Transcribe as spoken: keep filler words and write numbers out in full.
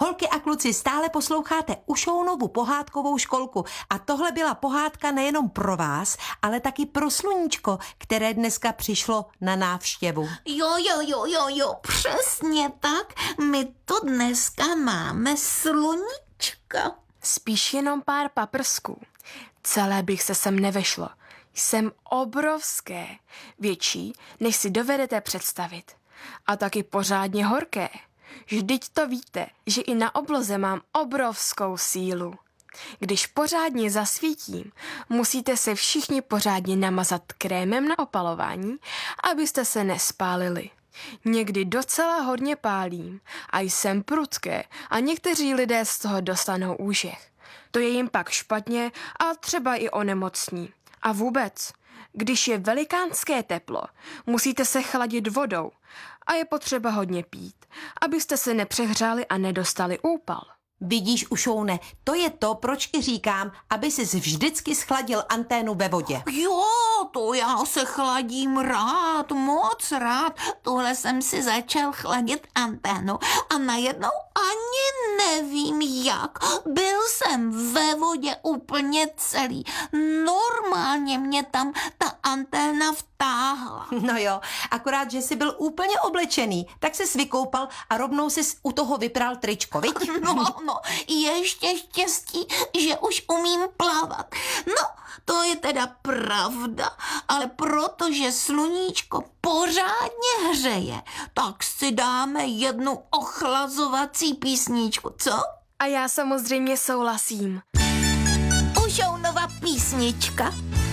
Holky a kluci, stále posloucháte Ušounovu pohádkovou školku a tohle byla pohádka nejenom pro vás, ale taky pro Sluníčko, které dneska přišlo na návštěvu. Jo, jo, jo, jo, jo, přesně tak. My tu dneska máme Sluníčka. Spíš jenom pár paprsků. Celé bych se sem nevešlo. Jsem obrovské, větší, než si dovedete představit. A taky pořádně horké. Vždyť to víte, že i na obloze mám obrovskou sílu. Když pořádně zasvítím, musíte se všichni pořádně namazat krémem na opalování, abyste se nespálili. Někdy docela hodně pálím a jsem prudké a někteří lidé z toho dostanou úžeh. To je jim pak špatně a třeba i onemocní. A vůbec, když je velikánské teplo, musíte se chladit vodou a je potřeba hodně pít, abyste se nepřehřáli a nedostali úpal. Vidíš, Ušoune, to je to, proč ti říkám, aby sis vždycky schladil anténu ve vodě. Jo, to já se chladím rád, moc rád. Tohle jsem si začal chladit anténu a najednou ani nevím jak. Byl jsem ve vodě úplně celý. Normálně mě tam ta anténa vtáhla. No jo, akorát, že jsi byl úplně oblečený, tak ses vykoupal a rovnou sis u toho vypral tričko, viď? No, no, ještě štěstí, že už umím plavat. No, to je teda pravda, ale protože Sluníčko pořádně hřeje, tak si dáme jednu ochlazovací písničku, co? A já samozřejmě souhlasím. Ušounova písnička.